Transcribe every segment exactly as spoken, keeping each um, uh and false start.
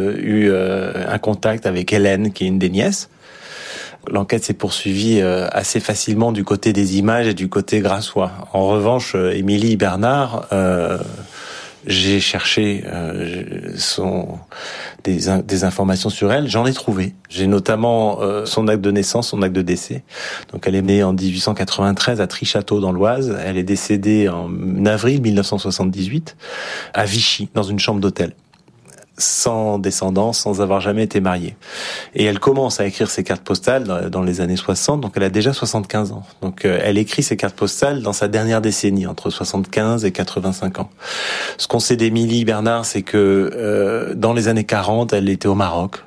euh, eu euh, un contact avec Hélène, qui est une des nièces. L'enquête s'est poursuivie euh, assez facilement du côté des images et du côté grassois. En revanche, euh, Émilie Bernard, euh, j'ai cherché euh, son, des, des informations sur elle, j'en ai trouvé. J'ai notamment euh, son acte de naissance, son acte de décès. Donc elle est née en dix-huit cent quatre-vingt-treize à Trichâteau dans l'Oise. Elle est décédée en avril mille neuf cent soixante-dix-huit à Vichy, dans une chambre d'hôtel, sans descendance, sans avoir jamais été mariée. Et elle commence à écrire ses cartes postales dans les années soixante, donc elle a déjà soixante-quinze ans. Donc euh, elle écrit ses cartes postales dans sa dernière décennie, entre soixante-quinze et quatre-vingt-cinq ans. Ce qu'on sait d'Émilie Bernard, c'est que euh, dans les années quarante, elle était au Maroc,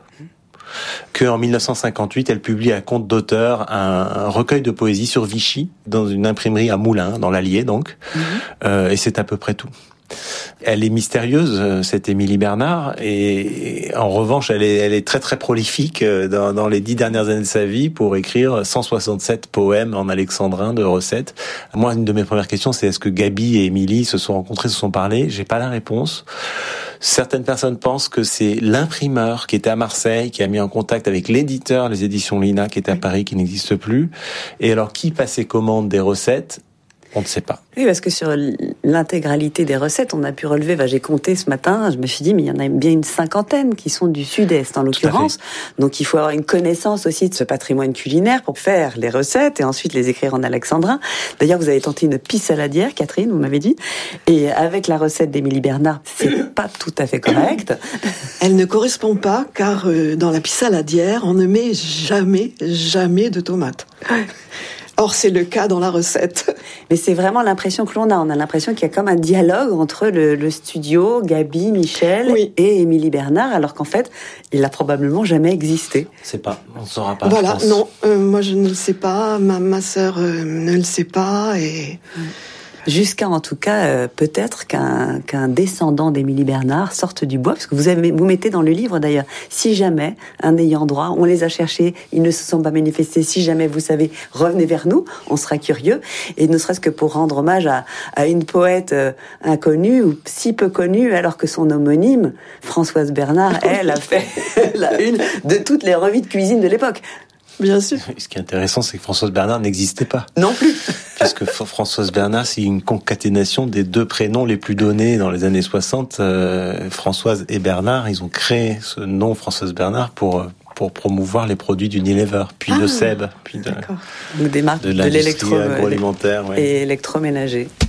qu'en mille neuf cent cinquante-huit, elle publie à compte d'auteur un, un recueil de poésie sur Vichy, dans une imprimerie à Moulins, dans l'Allier donc, mmh. euh, et c'est à peu près tout. Elle est mystérieuse, cette Émilie Bernard, et en revanche, elle est, elle est très très prolifique dans, dans les dix dernières années de sa vie pour écrire cent soixante-sept poèmes en alexandrin de recettes. Moi, une de mes premières questions, c'est est-ce que Gaby et Émilie se sont rencontrées, se sont parlé? J'ai pas la réponse. Certaines personnes pensent que c'est l'imprimeur qui était à Marseille, qui a mis en contact avec l'éditeur, les éditions Lina, qui est à Paris, qui n'existe plus. Et alors, qui passait commande des recettes? On ne sait pas. Oui, parce que sur l'intégralité des recettes, on a pu relever, bah, j'ai compté ce matin, je me suis dit, mais il y en a bien une cinquantaine qui sont du Sud-Est, en l'occurrence. Donc il faut avoir une connaissance aussi de ce patrimoine culinaire pour faire les recettes et ensuite les écrire en alexandrin. D'ailleurs, vous avez tenté une pisse saladière, Catherine, vous m'avez dit. Et avec la recette d'Émilie Bernard, c'est pas tout à fait correct. Elle ne correspond pas, car euh, dans la pisse saladière, on ne met jamais, jamais de tomates. Or, c'est le cas dans la recette. Mais c'est vraiment l'impression que l'on a. On a l'impression qu'il y a comme un dialogue entre le, le studio, Gaby, Michel oui. et Émilie Bernard, alors qu'en fait, il n'a probablement jamais existé. On ne sait pas, on ne saura pas. Voilà, non, euh, moi je ne le sais pas, ma, ma sœur euh, ne le sait pas, et... Jusqu'à, en tout cas, euh, peut-être qu'un, qu'un descendant d'Émilie Bernard sorte du bois, parce que vous avez, vous mettez dans le livre, d'ailleurs, si jamais un ayant droit, on les a cherchés, ils ne se sont pas manifestés, si jamais vous savez, revenez vers nous, on sera curieux, et ne serait-ce que pour rendre hommage à, à une poète euh, inconnue, ou si peu connue, alors que son homonyme, Françoise Bernard, elle, a fait la une de toutes les revues de cuisine de l'époque. Bien sûr. Ce qui est intéressant, c'est que Françoise Bernard n'existait pas. Non plus. Puisque Françoise Bernard, c'est une concaténation des deux prénoms les plus donnés dans les années soixante. Euh, Françoise et Bernard, ils ont créé ce nom Françoise Bernard pour pour promouvoir les produits d'Unilever, puis ah, de Seb, puis de, des marques de l'industrie de agroalimentaire ouais. et électroménager.